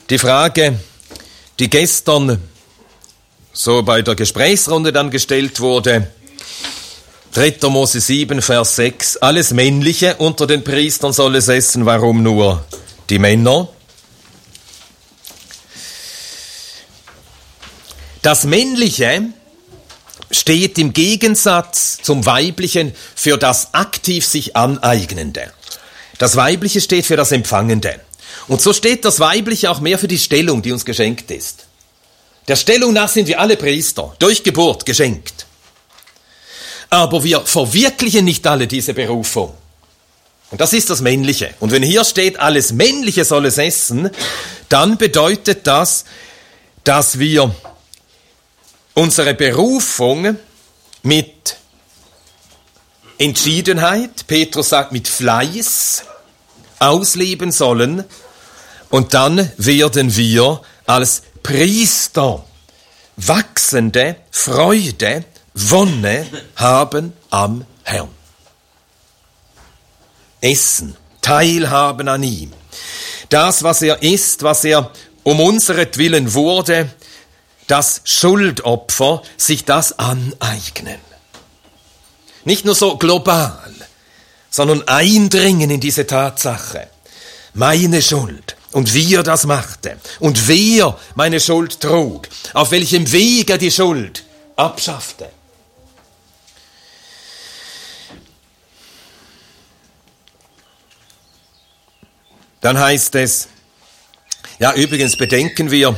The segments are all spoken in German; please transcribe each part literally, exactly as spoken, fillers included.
Die Frage, die gestern so bei der Gesprächsrunde dann gestellt wurde, dritter Mose sieben, Vers sechs, alles Männliche unter den Priestern soll es essen, warum nur die Männer? Das Männliche steht im Gegensatz zum Weiblichen für das aktiv sich Aneignende. Das Weibliche steht für das Empfangende. Und so steht das Weibliche auch mehr für die Stellung, die uns geschenkt ist. Der Stellung nach sind wir alle Priester, durch Geburt geschenkt. Aber wir verwirklichen nicht alle diese Berufung. Und das ist das Männliche. Und wenn hier steht, alles Männliche soll es essen, dann bedeutet das, dass wir unsere Berufung mit Entschiedenheit, Petrus sagt mit Fleiß, ausleben sollen. Und dann werden wir als Priester wachsende Freude, Wonne haben am Herrn. Essen, teilhaben an ihm. Das, was er ist, was er um unseretwillen wurde, das Schuldopfer, sich das aneignen. Nicht nur so global, sondern eindringen in diese Tatsache. Meine Schuld und wie er das machte und wer meine Schuld trug, auf welchem Weg er die Schuld abschaffte. Dann heißt es, ja übrigens bedenken wir,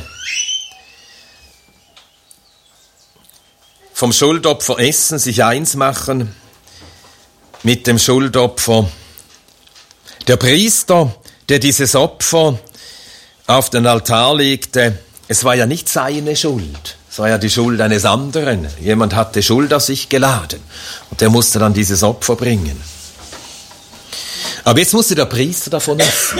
vom Schuldopfer essen, sich eins machen mit dem Schuldopfer. Der Priester, der dieses Opfer auf den Altar legte, es war ja nicht seine Schuld, es war ja die Schuld eines anderen. Jemand hatte Schuld auf sich geladen und der musste dann dieses Opfer bringen. Aber jetzt musste der Priester davon essen.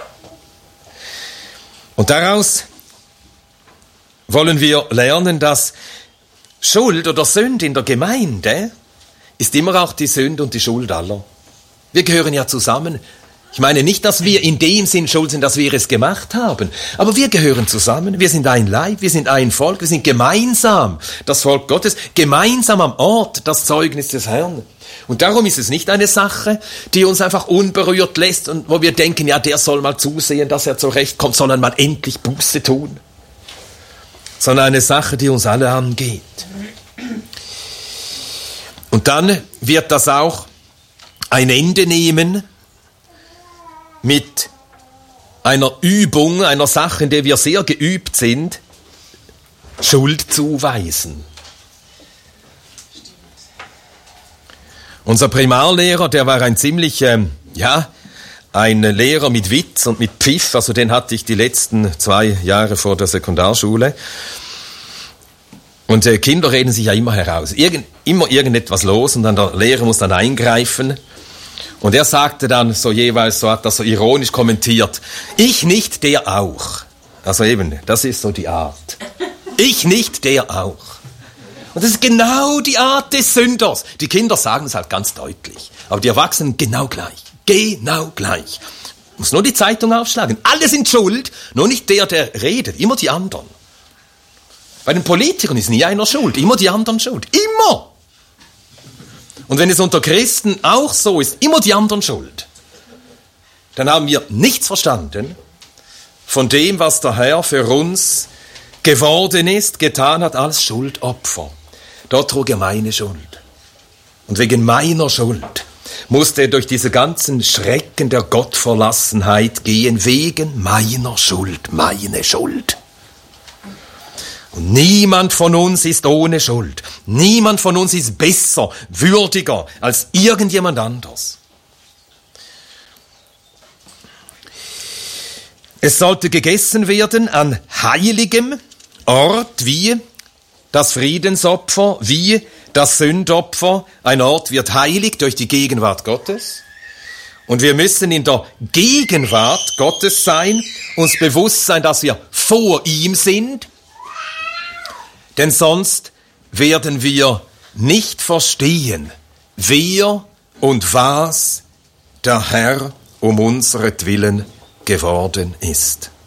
Und daraus wollen wir lernen, dass Schuld oder Sünde in der Gemeinde ist immer auch die Sünde und die Schuld aller. Wir gehören ja zusammen. Ich meine nicht, dass wir in dem Sinn schuld sind, dass wir es gemacht haben, aber wir gehören zusammen. Wir sind ein Leib, wir sind ein Volk, wir sind gemeinsam das Volk Gottes, gemeinsam am Ort das Zeugnis des Herrn. Und darum ist es nicht eine Sache, die uns einfach unberührt lässt und wo wir denken, ja, der soll mal zusehen, dass er zurechtkommt, sondern mal endlich Buße tun. Sondern eine Sache, die uns alle angeht. Und dann wird das auch ein Ende nehmen mit einer Übung, einer Sache, in der wir sehr geübt sind, Schuld zuweisen. Unser Primarlehrer, der war ein ziemlich, ähm, ja, ein Lehrer mit Witz und mit Pfiff, also den hatte ich die letzten zwei Jahre vor der Sekundarschule. Und äh, Kinder reden sich ja immer heraus. Irgend, immer irgendetwas los und dann der Lehrer muss dann eingreifen. Und er sagte dann so jeweils, so hat das so ironisch kommentiert, ich nicht, der auch. Also eben, das ist so die Art. Ich nicht, der auch. Und das ist genau die Art des Sünders. Die Kinder sagen es halt ganz deutlich. Aber die Erwachsenen genau gleich. Genau gleich. Muss nur die Zeitung aufschlagen. Alle sind schuld, nur nicht der, der redet. Immer die anderen. Bei den Politikern ist nie einer schuld. Immer die anderen schuld. Immer. Und wenn es unter Christen auch so ist, immer die anderen schuld, dann haben wir nichts verstanden von dem, was der Herr für uns geworden ist, getan hat als Schuldopfer. Dort trug er meine Schuld. Und wegen meiner Schuld musste er durch diese ganzen Schrecken der Gottverlassenheit gehen, wegen meiner Schuld, meine Schuld. Und niemand von uns ist ohne Schuld. Niemand von uns ist besser, würdiger als irgendjemand anders. Es sollte gegessen werden an heiligem Ort, wie das Friedensopfer, wie das Sündopfer. Ein Ort wird heilig durch die Gegenwart Gottes. Und wir müssen in der Gegenwart Gottes sein, uns bewusst sein, dass wir vor ihm sind. Denn sonst werden wir nicht verstehen, wer und was der Herr um unseretwillen geworden ist.